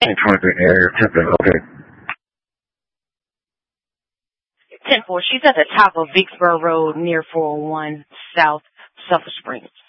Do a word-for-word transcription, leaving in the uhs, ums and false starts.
eight twenty-three area, Temple, okay. ten four, she's at the top of Vicksburg Road near four oh one South, Sulphur Springs.